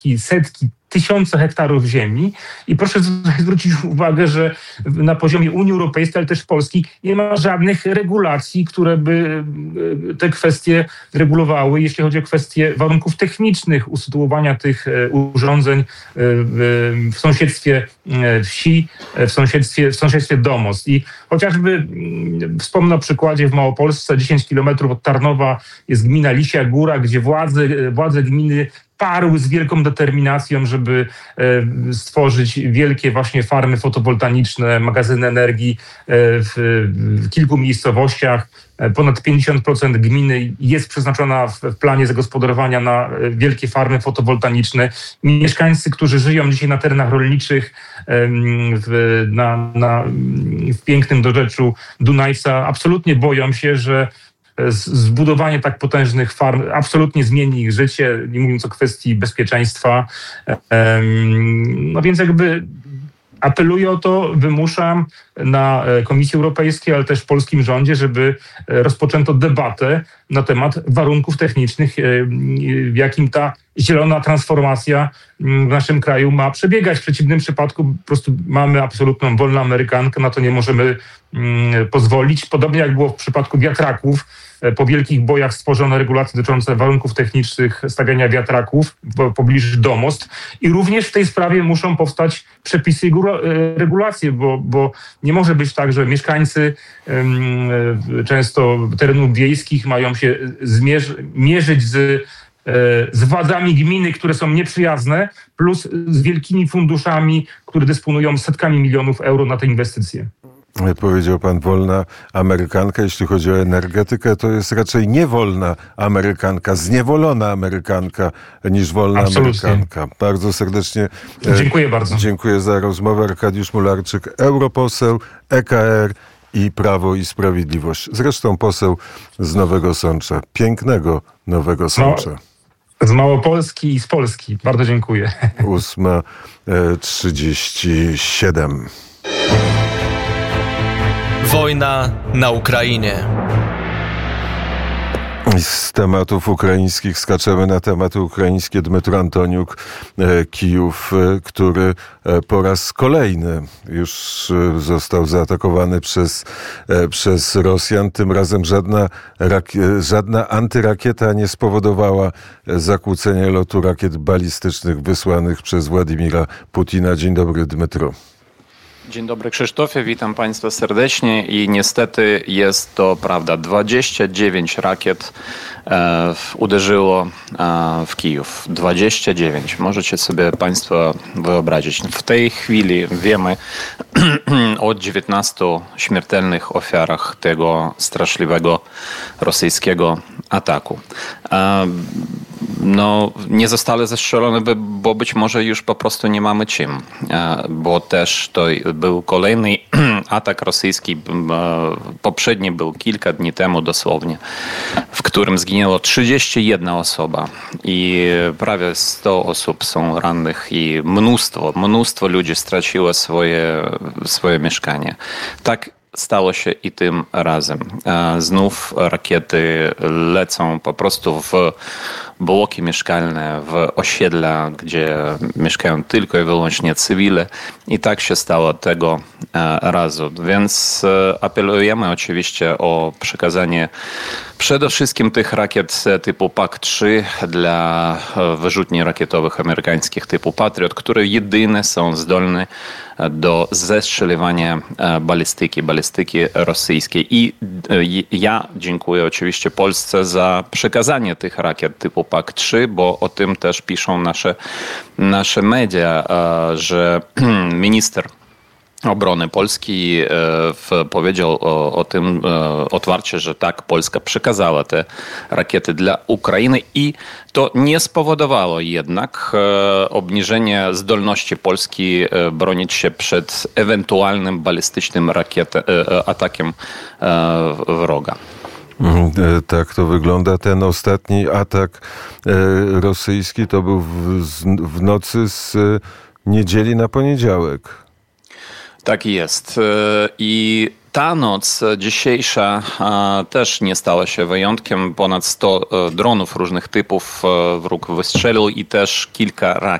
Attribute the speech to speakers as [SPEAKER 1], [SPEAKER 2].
[SPEAKER 1] setki, tysiące hektarów ziemi i proszę zwrócić uwagę, że na poziomie Unii Europejskiej, ale też Polski nie ma żadnych regulacji, które by te kwestie regulowały, jeśli chodzi o kwestie warunków technicznych usytuowania tych urządzeń w sąsiedztwie wsi, w sąsiedztwie domostw. I chociażby wspomnę o przykładzie w Małopolsce, 10 kilometrów od Tarnowa jest gmina Lisia Góra, gdzie władze gminy parły z wielką determinacją, żeby stworzyć wielkie właśnie farmy fotowoltaiczne, magazyny energii w kilku miejscowościach. Ponad 50% gminy jest przeznaczona w planie zagospodarowania na wielkie farmy fotowoltaiczne. Mieszkańcy, którzy żyją dzisiaj na terenach rolniczych w pięknym dorzeczu Dunajca, absolutnie boją się, że zbudowanie tak potężnych farm absolutnie zmieni ich życie, nie mówiąc o kwestii bezpieczeństwa. No więc jakby apeluję o to, wymuszam na Komisji Europejskiej, ale też w polskim rządzie, żeby rozpoczęto debatę na temat warunków technicznych, w jakim ta zielona transformacja w naszym kraju ma przebiegać. W przeciwnym przypadku po prostu mamy absolutną wolną amerykankę, na to nie możemy pozwolić. Podobnie jak było w przypadku wiatraków, po wielkich bojach stworzono regulacje dotyczące warunków technicznych stawiania wiatraków w pobliżu domostw i również w tej sprawie muszą powstać przepisy i regulacje, bo nie może być tak, że mieszkańcy często terenów wiejskich mają się mierzyć z władzami gminy, które są nieprzyjazne, plus z wielkimi funduszami, które dysponują setkami milionów euro na te inwestycje.
[SPEAKER 2] Powiedział pan wolna Amerykanka. Jeśli chodzi o energetykę, to jest raczej niewolna Amerykanka, zniewolona Amerykanka niż wolna
[SPEAKER 1] Absolutnie.
[SPEAKER 2] Amerykanka. Bardzo serdecznie
[SPEAKER 1] dziękuję bardzo.
[SPEAKER 2] Dziękuję za rozmowę. Arkadiusz Mularczyk, europoseł, EKR i Prawo i Sprawiedliwość. Zresztą poseł z Nowego Sącza. Pięknego Nowego Sącza.
[SPEAKER 1] Z Małopolski i z Polski. Bardzo dziękuję.
[SPEAKER 2] 8:37.
[SPEAKER 3] Wojna na Ukrainie.
[SPEAKER 2] Z tematów ukraińskich skaczemy na tematy ukraińskie. Dmytro Antoniuk, Kijów, który po raz kolejny już został zaatakowany przez Rosjan. Tym razem żadna antyrakieta nie spowodowała zakłócenia lotu rakiet balistycznych wysłanych przez Władimira Putina. Dzień dobry, Dmytro.
[SPEAKER 4] Dzień dobry, Krzysztofie, witam Państwa serdecznie i niestety jest to prawda. 29 rakiet uderzyło w Kijów. 29. Możecie sobie Państwo wyobrazić. W tej chwili wiemy o 19 śmiertelnych ofiarach tego straszliwego rosyjskiego ataku. Nie zostały zestrzelone, bo być może już po prostu nie mamy czym, bo też to był kolejny atak rosyjski, poprzedni był kilka dni temu dosłownie, w którym zginęło 31 osoba i prawie 100 osób są rannych i mnóstwo ludzi straciło swoje mieszkanie. Tak stało się i tym razem. Znów rakiety lecą po prostu w bloki mieszkalne, w osiedla, gdzie mieszkają tylko i wyłącznie cywile. I tak się stało tego razu. Więc apelujemy oczywiście o przekazanie przede wszystkim tych rakiet typu PAC-3 dla wyrzutni rakietowych amerykańskich typu Patriot, które jedyne są zdolne do zestrzeliwania balistyki rosyjskiej. I ja dziękuję oczywiście Polsce za przekazanie tych rakiet typu PAC-3, bo o tym też piszą nasze media, że minister obrony Polski powiedział o tym otwarcie, że tak, Polska przekazała te rakiety dla Ukrainy i to nie spowodowało jednak obniżenia zdolności Polski bronić się przed ewentualnym balistycznym atakiem wroga.
[SPEAKER 2] Tak to wygląda. Ten ostatni atak rosyjski to był w nocy z niedzieli na poniedziałek.
[SPEAKER 4] Tak jest. I Ta noc dzisiejsza też nie stała się wyjątkiem. Ponad 100 dronów różnych typów wróg wystrzelił i też kilka